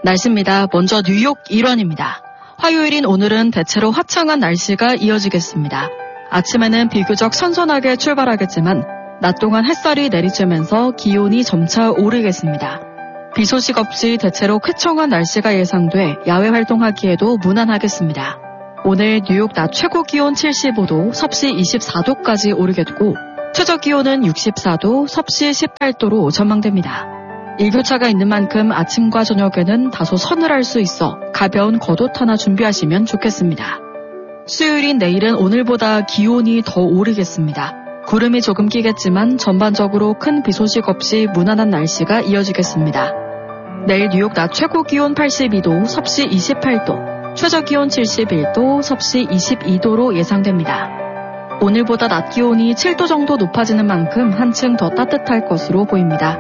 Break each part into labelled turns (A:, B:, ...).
A: 날씨입니다. 먼저 뉴욕 일원입니다. 화요일인 오늘은 대체로 화창한 날씨가 이어지겠습니다. 아침에는 비교적 선선하게 출발하겠지만 낮 동안 햇살이 내리쬐면서 기온이 점차 오르겠습니다. 비 소식 없이 대체로 쾌청한 날씨가 예상돼 야외 활동하기에도 무난하겠습니다. 오늘 뉴욕 낮 최고 기온 75도, 섭씨 24도까지 오르겠고 최저 기온은 64도, 섭씨 18도로 전망됩니다. 일교차가 있는 만큼 아침과 저녁에는 다소 서늘할 수 있어 가벼운 겉옷 하나 준비하시면 좋겠습니다. 수요일인 내일은 오늘보다 기온이 더 오르겠습니다. 구름이 조금 끼겠지만 전반적으로 큰 비 소식 없이 무난한 날씨가 이어지겠습니다. 내일 뉴욕 낮 최고 기온 82도, 섭씨 28도, 최저 기온 71도, 섭씨 22도로 예상됩니다. 오늘보다 낮 기온이 7도 정도 높아지는 만큼 한층 더 따뜻할 것으로 보입니다.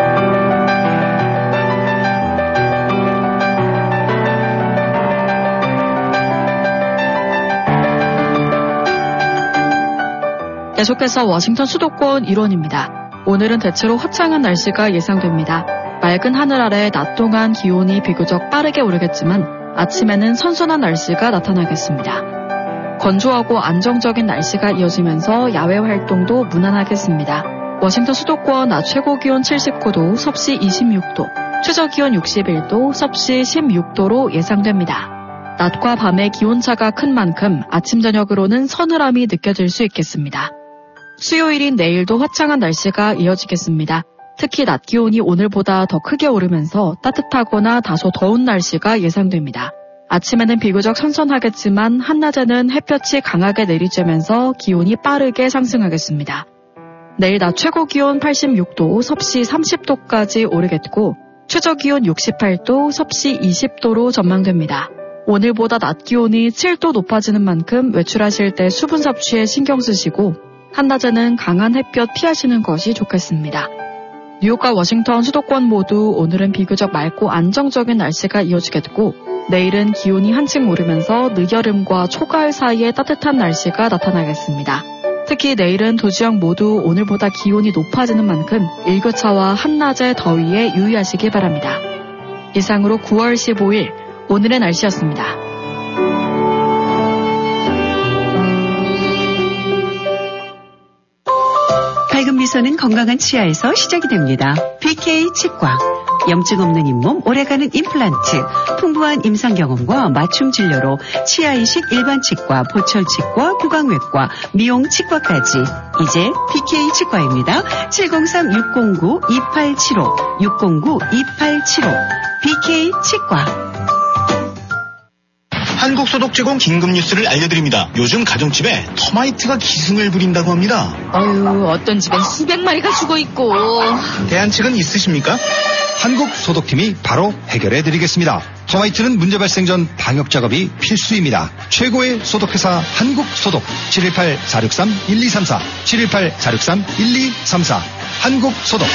A: 계속해서 워싱턴 수도권 일원입니다. 오늘은 대체로 화창한 날씨가 예상됩니다. 맑은 하늘 아래 낮 동안 기온이 비교적 빠르게 오르겠지만 아침에는 선선한 날씨가 나타나겠습니다. 건조하고 안정적인 날씨가 이어지면서 야외 활동도 무난하겠습니다. 워싱턴 수도권 낮 최고 기온 79도, 섭씨 26도, 최저 기온 61도, 섭씨 16도로 예상됩니다. 낮과 밤의 기온차가 큰 만큼 아침 저녁으로는 서늘함이 느껴질 수 있겠습니다. 수요일인 내일도 화창한 날씨가 이어지겠습니다. 특히 낮 기온이 오늘보다 더 크게 오르면서 따뜻하거나 다소 더운 날씨가 예상됩니다. 아침에는 비교적 선선하겠지만 한낮에는 햇볕이 강하게 내리쬐면서 기온이 빠르게 상승하겠습니다. 내일 낮 최고 기온 86도, 섭씨 30도까지 오르겠고 최저 기온 68도, 섭씨 20도로 전망됩니다. 오늘보다 낮 기온이 7도 높아지는 만큼 외출하실 때 수분 섭취에 신경 쓰시고 한낮에는 강한 햇볕 피하시는 것이 좋겠습니다. 뉴욕과 워싱턴 수도권 모두 오늘은 비교적 맑고 안정적인 날씨가 이어지겠고 내일은 기온이 한층 오르면서 늦여름과 초가을 사이에 따뜻한 날씨가 나타나겠습니다. 특히 내일은 두 지역 모두 오늘보다 기온이 높아지는 만큼 일교차와 한낮의 더위에 유의하시기 바랍니다. 이상으로 9월 15일 오늘의 날씨였습니다.
B: 밝은 미소는 건강한 치아에서 시작이 됩니다. BK 치과. 염증 없는 잇몸, 오래가는 임플란트, 풍부한 임상 경험과 맞춤 진료로 치아 이식 일반 치과, 보철 치과, 구강외과, 미용 치과까지. 이제 BK 치과입니다. 703-609-2875, 609-2875. BK 치과.
C: 한국소독제공 긴급뉴스를 알려드립니다. 요즘 가정집에 터마이트가 기승을 부린다고 합니다.
D: 어휴, 어떤 집엔 수백 마리가 죽어있고.
C: 대안 측은 있으십니까?
E: 한국소독팀이 바로 해결해드리겠습니다. 터마이트는 문제 발생 전 방역 작업이 필수입니다. 최고의 소독회사 한국소독. 718-463-1234, 718-463-1234. 한국소독.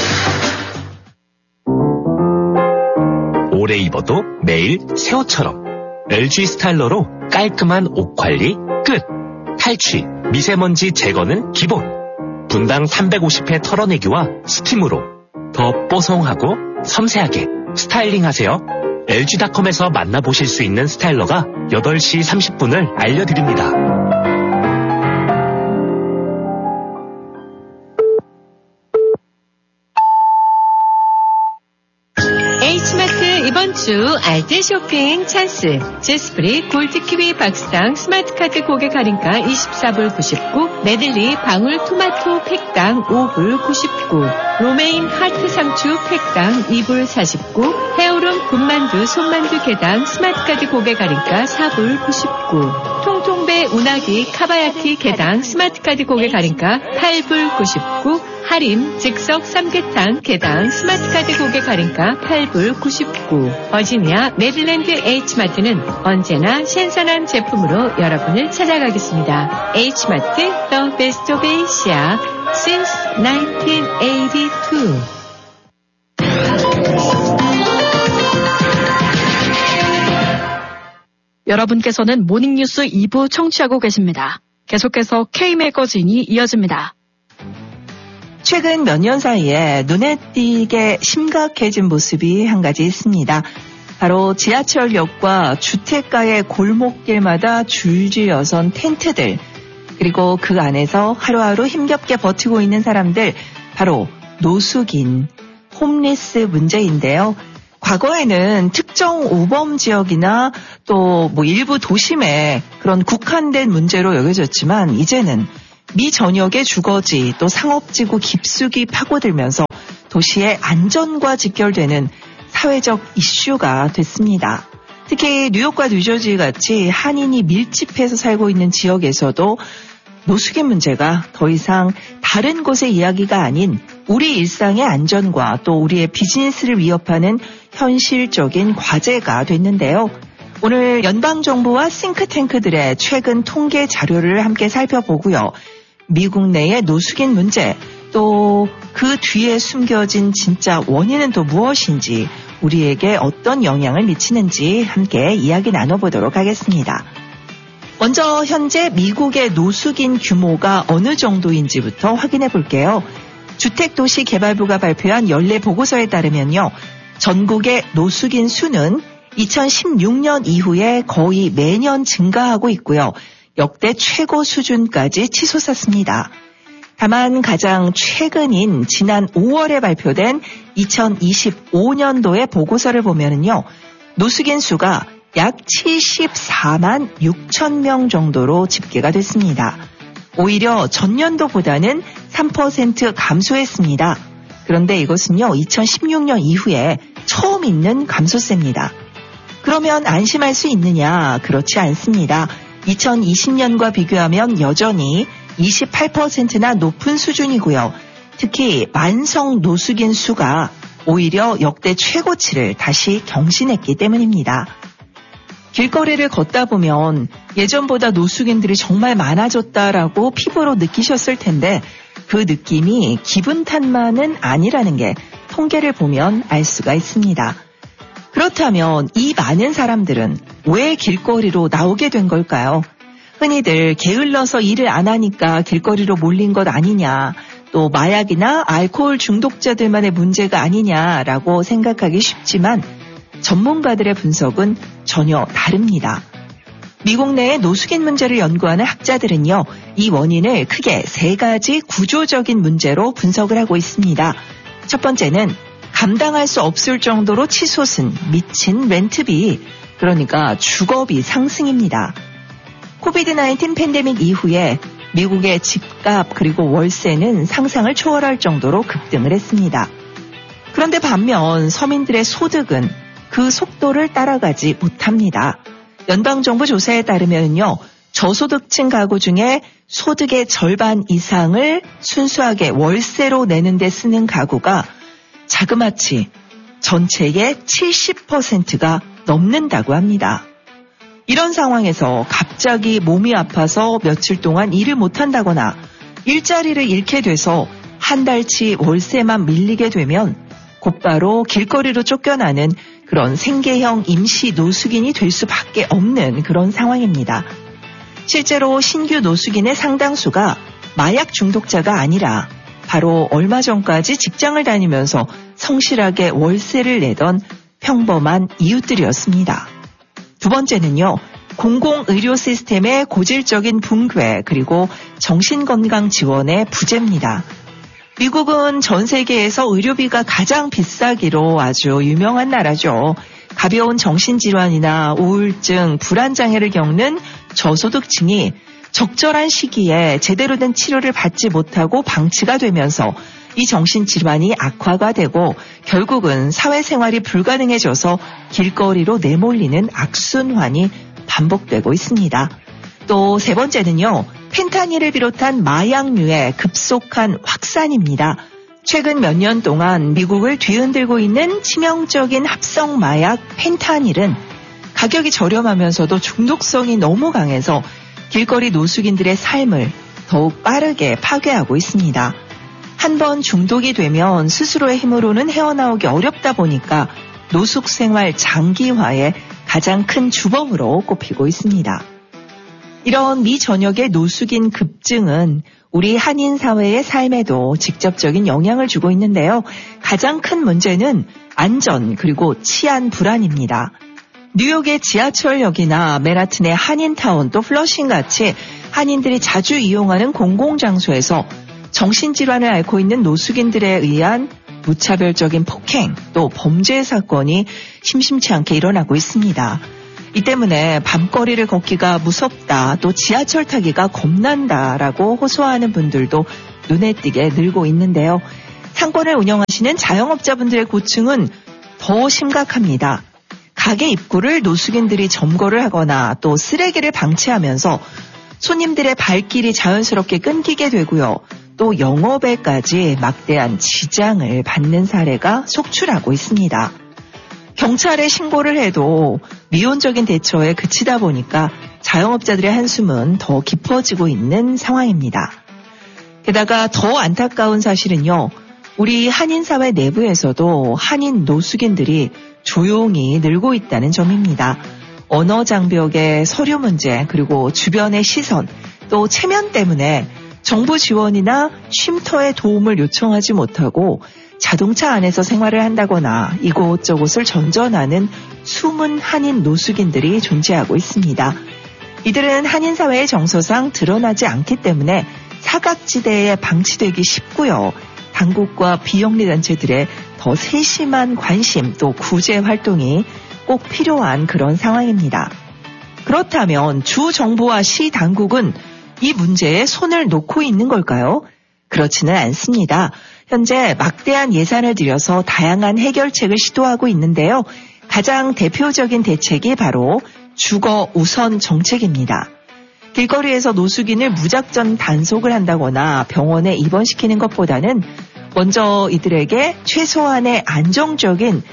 F: 오래 입어도 매일 새 옷처럼 LG 스타일러로 깔끔한 옷 관리 끝. 탈취, 미세먼지 제거는 기본. 분당 350회 털어내기와 스팀으로 더 뽀송하고 섬세하게 스타일링하세요. LG닷컴에서 만나보실 수 있는 스타일러가 8시 30분을 알려드립니다.
G: H마트 이번 주 알뜰 쇼핑 찬스. 제스프리 골드키위 박스당 스마트카드 고객 할인가 24불 99, 메들리 방울 토마토 팩당 5불 99, 로메인 하트 상추 팩당 2불 49, 헤어룸 군만두 손만두 개당 스마트카드 고객 할인가 4불 99, 통통배 운하기 카바야티 개당 스마트카드 고객 할인가 8불 99, 할인 즉석 삼계탕 개당 스마트카드 고객 할인가 8불 99. 버지니아 메릴랜드 H마트는 언제나 신선한 제품으로 여러분을 찾아가겠습니다. H마트 The Best of Asia since 1982.
A: 여러분께서는 모닝뉴스 2부 청취하고 계십니다. 계속해서 K매거진이 이어집니다.
H: 최근 몇 년 사이에 눈에 띄게 심각해진 모습이 한 가지 있습니다. 바로 지하철역과 주택가의 골목길마다 줄지어 선 텐트들, 그리고 그 안에서 하루하루 힘겹게 버티고 있는 사람들, 바로 노숙인, 홈리스 문제인데요. 과거에는 특정 오범 지역이나 또 일부 도심에 그런 국한된 문제로 여겨졌지만 이제는 미 전역의 주거지 또 상업지구 깊숙이 파고들면서 도시의 안전과 직결되는 사회적 이슈가 됐습니다. 특히 뉴욕과 뉴저지 같이 한인이 밀집해서 살고 있는 지역에서도 노숙인 문제가 더 이상 다른 곳의 이야기가 아닌 우리 일상의 안전과 또 우리의 비즈니스를 위협하는 현실적인 과제가 됐는데요. 오늘 연방정부와 싱크탱크들의 최근 통계 자료를 함께 살펴보고요. 미국 내의 노숙인 문제, 또 그 뒤에 숨겨진 진짜 원인은 또 무엇인지, 우리에게 어떤 영향을 미치는지 함께 이야기 나눠보도록 하겠습니다. 먼저 현재 미국의 노숙인 규모가 어느 정도인지부터 확인해 볼게요. 주택도시개발부가 발표한 연례 보고서에 따르면요. 전국의 노숙인 수는 2016년 이후에 거의 매년 증가하고 있고요. 역대 최고 수준까지 치솟았습니다. 다만 가장 최근인 지난 5월에 발표된 2025년도의 보고서를 보면은요. 노숙인 수가 약 74만 6천 명 정도로 집계가 됐습니다. 오히려 전년도보다는 3% 감소했습니다. 그런데 이것은요, 2016년 이후에 처음 있는 감소세입니다. 그러면 안심할 수 있느냐? 그렇지 않습니다. 2020년과 비교하면 여전히 28%나 높은 수준이고요. 특히 만성 노숙인 수가 오히려 역대 최고치를 다시 경신했기 때문입니다. 길거리를 걷다 보면 예전보다 노숙인들이 정말 많아졌다라고 피부로 느끼셨을 텐데 그 느낌이 기분 탓만은 아니라는 게 통계를 보면 알 수가 있습니다. 그렇다면 이 많은 사람들은 왜 길거리로 나오게 된 걸까요? 흔히들 게을러서 일을 안 하니까 길거리로 몰린 것 아니냐, 또 마약이나 알코올 중독자들만의 문제가 아니냐라고 생각하기 쉽지만 전문가들의 분석은 전혀 다릅니다. 미국 내의 노숙인 문제를 연구하는 학자들은요, 이 원인을 크게 3가지 구조적인 문제로 분석을 하고 있습니다. 첫 번째는 감당할 수 없을 정도로 치솟은 미친 렌트비, 그러니까 주거비 상승입니다. 코비드-19 팬데믹 이후에 미국의 집값 그리고 월세는 상상을 초월할 정도로 급등을 했습니다. 그런데 반면 서민들의 소득은 그 속도를 따라가지 못합니다. 연방정부 조사에 따르면요, 저소득층 가구 중에 소득의 절반 이상을 순수하게 월세로 내는 데 쓰는 가구가 자그마치 전체의 70%가 넘는다고 합니다. 이런 상황에서 갑자기 몸이 아파서 며칠 동안 일을 못한다거나 일자리를 잃게 돼서 한 달치 월세만 밀리게 되면 곧바로 길거리로 쫓겨나는 그런 생계형 임시 노숙인이 될 수밖에 없는 그런 상황입니다. 실제로 신규 노숙인의 상당수가 마약 중독자가 아니라 바로 얼마 전까지 직장을 다니면서 성실하게 월세를 내던 평범한 이웃들이었습니다. 두 번째는요, 공공의료 시스템의 고질적인 붕괴 그리고 정신건강 지원의 부재입니다. 미국은 전 세계에서 의료비가 가장 비싸기로 아주 유명한 나라죠. 가벼운 정신질환이나 우울증, 불안장애를 겪는 저소득층이 적절한 시기에 제대로 된 치료를 받지 못하고 방치가 되면서 이 정신질환이 악화가 되고 결국은 사회생활이 불가능해져서 길거리로 내몰리는 악순환이 반복되고 있습니다. 또 세 번째는요, 펜타닐을 비롯한 마약류의 급속한 확산입니다. 최근 몇 년 동안 미국을 뒤흔들고 있는 치명적인 합성 마약 펜타닐은 가격이 저렴하면서도 중독성이 너무 강해서 길거리 노숙인들의 삶을 더욱 빠르게 파괴하고 있습니다. 한 번 중독이 되면 스스로의 힘으로는 헤어나오기 어렵다 보니까 노숙 생활 장기화의 가장 큰 주범으로 꼽히고 있습니다. 이런 미전역의 노숙인 급증은 우리 한인 사회의 삶에도 직접적인 영향을 주고 있는데요. 가장 큰 문제는 안전 그리고 치안 불안입니다. 뉴욕의 지하철역이나 맨하튼의 한인타운 또 플러싱같이 한인들이 자주 이용하는 공공장소에서 정신질환을 앓고 있는 노숙인들에 의한 무차별적인 폭행 또 범죄 사건이 심심치 않게 일어나고 있습니다. 이 때문에 밤거리를 걷기가 무섭다 또 지하철 타기가 겁난다라고 호소하는 분들도 눈에 띄게 늘고 있는데요. 상권을 운영하시는 자영업자분들의 고충은 더 심각합니다. 가게 입구를 노숙인들이 점거를 하거나 또 쓰레기를 방치하면서 손님들의 발길이 자연스럽게 끊기게 되고요. 또 영업에까지 막대한 지장을 받는 사례가 속출하고 있습니다. 경찰에 신고를 해도 미온적인 대처에 그치다 보니까 자영업자들의 한숨은 더 깊어지고 있는 상황입니다. 게다가 더 안타까운 사실은요. 우리 한인사회 내부에서도 한인 노숙인들이 조용히 늘고 있다는 점입니다. 언어 장벽의 서류 문제 그리고 주변의 시선 또 체면 때문에 정부 지원이나 쉼터의 도움을 요청하지 못하고 자동차 안에서 생활을 한다거나 이곳저곳을 전전하는 숨은 한인 노숙인들이 존재하고 있습니다. 이들은 한인사회의 정서상 드러나지 않기 때문에 사각지대에 방치되기 쉽고요. 당국과 비영리단체들의 더 세심한 관심 또 구제 활동이 꼭 필요한 그런 상황입니다. 그렇다면 주 정부와 시 당국은 이 문제에 손을 놓고 있는 걸까요? 그렇지는 않습니다. 현재 막대한 예산을 들여서 다양한 해결책을 시도하고 있는데요. 가장 대표적인 대책이 바로 주거 우선 정책입니다. 길거리에서 노숙인을 무작정 단속을 한다거나 병원에 입원시키는 것보다는 먼저 이들에게 최소한의 안정적인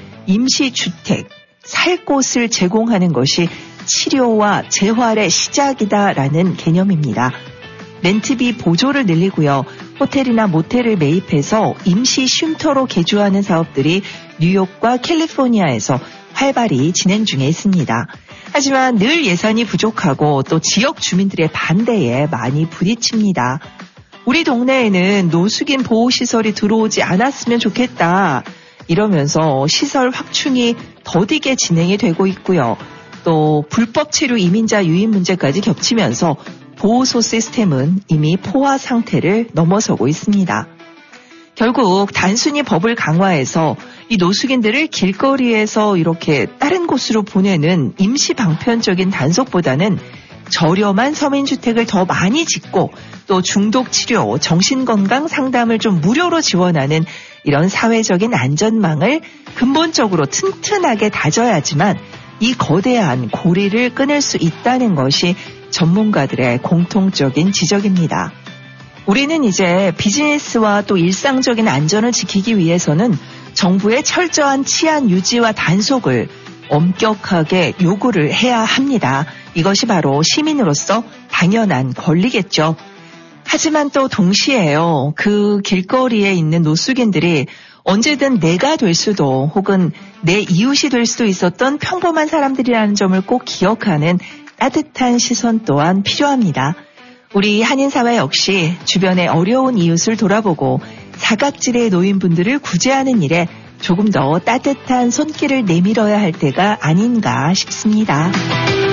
H: 임시주택, 살 곳을 제공하는 것이 치료와 재활의 시작이다라는 개념입니다. 렌트비 보조를 늘리고요. 호텔이나 모텔을 매입해서 임시 쉼터로 개조하는 사업들이 뉴욕과 캘리포니아에서 활발히 진행 중에 있습니다. 하지만 늘 예산이 부족하고 또 지역 주민들의 반대에 많이 부딪힙니다. 우리 동네에는 노숙인 보호시설이 들어오지 않았으면 좋겠다. 이러면서 시설 확충이 더디게 진행이 되고 있고요. 또 불법 체류 이민자 유입 문제까지 겹치면서 보호소 시스템은 이미 포화 상태를 넘어서고 있습니다. 결국 단순히 법을 강화해서 이 노숙인들을 길거리에서 이렇게 다른 곳으로 보내는 임시 방편적인 단속보다는 저렴한 서민주택을 더 많이 짓고 또 중독치료, 정신건강 상담을 좀 무료로 지원하는 이런 사회적인 안전망을 근본적으로 튼튼하게 다져야지만 이 거대한 고리를 끊을 수 있다는 것이 전문가들의 공통적인 지적입니다. 우리는 이제 비즈니스와 또 일상적인 안전을 지키기 위해서는 정부의 철저한 치안 유지와 단속을 엄격하게 요구를 해야 합니다. 이것이 바로 시민으로서 당연한 권리겠죠. 하지만 또 동시에요. 그 길거리에 있는 노숙인들이 언제든 내가 될 수도 혹은 내 이웃이 될 수도 있었던 평범한 사람들이라는 점을 꼭 기억하는 따뜻한 시선 또한 필요합니다. 우리 한인사회 역시 주변의 어려운 이웃을 돌아보고 사각지대에 놓인 분들을 구제하는 일에 조금 더 따뜻한 손길을 내밀어야 할 때가 아닌가 싶습니다.